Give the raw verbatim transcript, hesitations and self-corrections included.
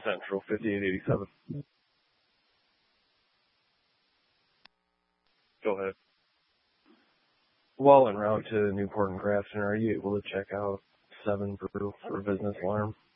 Central, fifty-eight eighty-seven. Go ahead. While en route to Newport and Grafton, are you able to check out seven Brew for business alarm?